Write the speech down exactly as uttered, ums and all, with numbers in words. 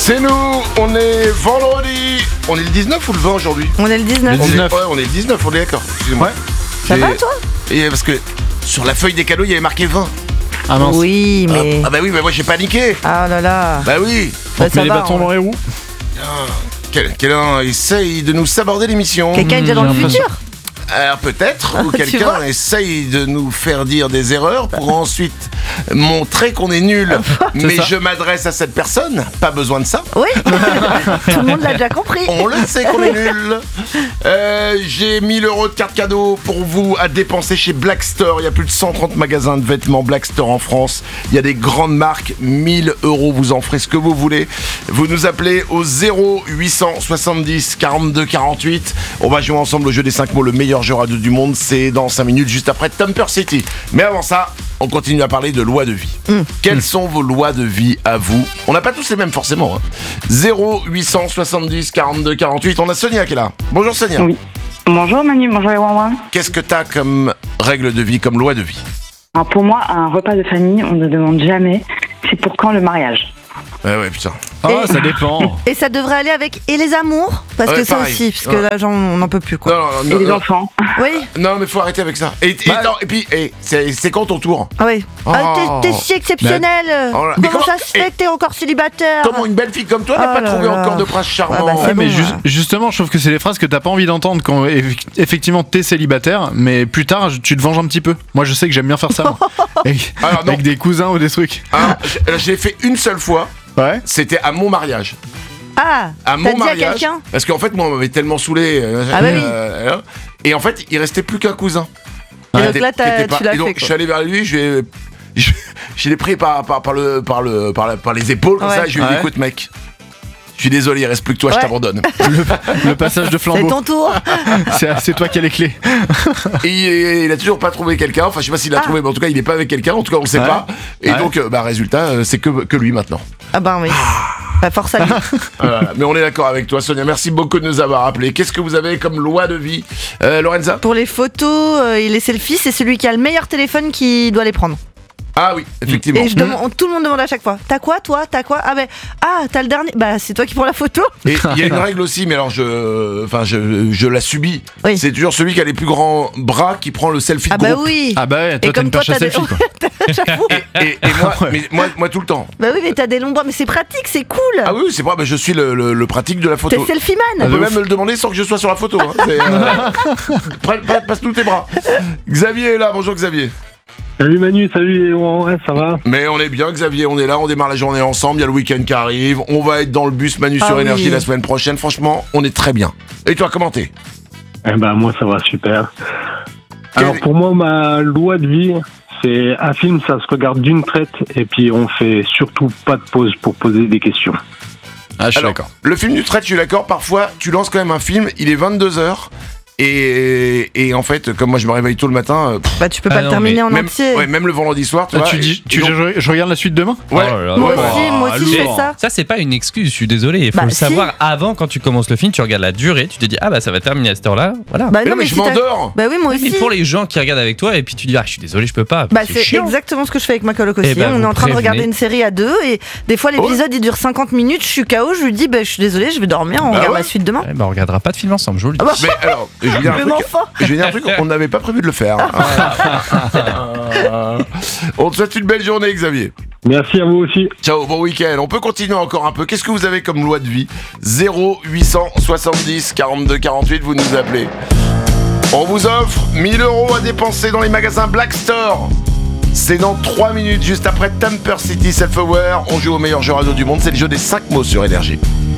C'est nous, on est vendredi. On est le dix-neuf ou le vingt aujourd'hui? On est le dix-neuf. Le dix-neuf. On est, ouais, on est le dix-neuf, on est d'accord. Excusez-moi. Ouais. Ça va toi? Et parce que sur la feuille des cadeaux, il y avait marqué vingt. Ah mince. Oui, mais... Ah, ah bah oui, mais moi j'ai paniqué. Ah là là. Bah oui. Bah, on met les bâtons dans les roues. Quelqu'un essaye de nous saborder l'émission. Quelqu'un est déjà dans le futur? Alors peut-être, ou quelqu'un essaye de nous faire dire des erreurs pour ensuite montrer qu'on est nul. Mais je m'adresse à cette personne, pas besoin de ça. Oui, tout le monde l'a déjà compris. On le sait qu'on est nul. Euh, j'ai mille euros de carte cadeau pour vous à dépenser chez Black Store. Il y a plus de cent trente magasins de vêtements Black Store en France. Il y a des grandes marques, mille euros, vous en ferez ce que vous voulez. Vous nous appelez au zéro huit cent soixante-dix quarante-deux quarante-huit. On va jouer ensemble au jeu des cinq mots, le meilleur jeu radio du monde. C'est dans cinq minutes, juste après Thumper City. Mais avant ça, on continue à parler de lois de vie. Mmh. Quelles mmh. sont vos lois de vie à vous? On n'a pas tous les mêmes forcément. Hein. zéro huit cent soixante-dix quarante-deux quarante-huit. On a Sonia qui est là. Bonjour Sonia. Oui. Bonjour Manu, bonjour les Wawa. Qu'est-ce que t'as comme règle de vie, comme loi de vie? Alors pour moi, un repas de famille, on ne demande jamais c'est pour quand le mariage. Ouais, ouais, putain. Ah, oh, ça dépend. Et ça devrait aller avec et les amours? Parce ouais, que ça pareil. Aussi, parce que ouais. là, genre, on n'en peut plus, quoi. Non, non, non, et les non. enfants. Oui. Non, mais faut arrêter avec ça. Et, et, bah, non, et puis, et, c'est, c'est quand ton tour? Ah oui. Oh. Ah, t'es, t'es si exceptionnel. Oh comment, comment ça se fait que t'es encore célibataire? Comment une belle fille comme toi n'a oh pas trouvé là. Encore de prince charmant? Ah bah, ouais, bon, mais ju- là. justement, je trouve que c'est des phrases que t'as pas envie d'entendre quand effectivement t'es célibataire, mais plus tard, tu te venges un petit peu. Moi, je sais que j'aime bien faire ça. Moi. avec, Alors, avec des cousins ou des trucs. Ah, j'ai fait une seule fois. Ouais. C'était à mon mariage. Ah, à mon t'as dit mariage, à quelqu'un? Parce qu'en fait, moi, on m'avait tellement saoulé. Euh, ah bah oui. euh, et en fait, il restait plus qu'un cousin. Et ouais. donc là, t'as, pas, tu l'as et donc, fait, quoi. Je suis allé vers lui, je l'ai, je, je l'ai pris par, par, par, le, par, le, par, la, par les épaules, comme ouais. ça, et je lui ai dit, ouais. écoute, mec, je suis désolé, il reste plus que toi, ouais. je t'abandonne. Le, le passage de flambeau. C'est ton tour. c'est, c'est toi qui as les clés. Et il, il a toujours pas trouvé quelqu'un. Enfin, je sais pas s'il l'a ah. trouvé, mais en tout cas, il est pas avec quelqu'un. En tout cas, on le sait ouais. pas. Et ouais. donc, bah, résultat, c'est que, que lui maintenant. Ah bah oui. Pas force à lui. Voilà. Mais on est d'accord avec toi, Sonia. Merci beaucoup de nous avoir appelés. Qu'est-ce que vous avez comme loi de vie, euh, Lorenza? Pour les photos euh, et les selfies, c'est celui qui a le meilleur téléphone qui doit les prendre. Ah oui, effectivement. Et je demande, tout le monde demande à chaque fois. T'as quoi, toi? T'as quoi? Ah ben, ah, t'as le dernier. Bah, c'est toi qui prends la photo. Et il y a une règle aussi, mais alors je, enfin, je, je la subis. Oui. C'est toujours celui qui a les plus grands bras qui prend le selfie de ah bah groupe. oui. Ah bah ouais, toi, et t'as une perche à selfie, quoi. J'avoue. Et, et, et moi, mais moi, moi, tout le temps. Bah oui, mais t'as des longs bras, mais c'est pratique, c'est cool. Ah oui, c'est vrai. Bah, je suis le, le, le pratique de la photo. T'es selfie man. On peut même me le demander sans que je sois sur la photo. Hein. C'est, euh... passe tous tes bras. Xavier est là. Bonjour Xavier. Salut Manu, salut Léon, ouais, ça va? Mais on est bien Xavier, on est là, on démarre la journée ensemble, il y a le week-end qui arrive, on va être dans le bus Manu ah sur oui. Énergie la semaine prochaine, franchement, on est très bien. Et toi, comment t'es? Eh ben moi ça va super. Quel... Alors pour moi, ma loi de vie, c'est un film, ça se regarde d'une traite, et puis on fait surtout pas de pause pour poser des questions. Ah, je suis Alors, d'accord. Le film du trait, je suis d'accord, parfois tu lances quand même un film, il est vingt-deux heures. Et, et en fait, comme moi je me réveille tôt le matin, pff, bah tu peux pas ah le non, terminer en même, entier. Ouais, même le vendredi soir, tu ah, vois. Tu dis, et, tu et donc... je, je regarde la suite demain. Ouais. Oh là, moi ouais. aussi, moi aussi je fais ça. Ça c'est pas une excuse, je suis désolé. Il faut bah, le si. savoir avant quand tu commences le film. Tu regardes la durée, tu te dis ah bah ça va terminer à cette heure-là, voilà. Bah mais non, mais, mais si je m'endors. Bah oui, moi aussi. Mais pour les gens qui regardent avec toi et puis tu dis ah je suis désolé, je peux pas. Bah c'est, c'est exactement ce que je fais avec ma coloc aussi. Ben, on est en train prévenez. de regarder une série à deux et des fois l'épisode il dure cinquante minutes. Je suis K O, je lui dis bah je suis désolé, je vais dormir. On regarde la suite demain. Bah on regardera pas de film ensemble, je vous le dis. Mais alors, je vais dire un truc. Je vais dire un truc. On n'avait pas prévu de le faire. On te souhaite une belle journée, Xavier. Merci à vous aussi. Ciao, bon week-end. On peut continuer encore un peu. Qu'est-ce que vous avez comme loi de vie? zéro huit cent soixante-dix quarante-deux quarante-huit, vous nous appelez. On vous offre mille euros à dépenser dans les magasins Black Store. C'est dans trois minutes, juste après Thumper City Self-Aware. On joue au meilleur jeu radio du monde. C'est le jeu des cinq mots sur Énergie.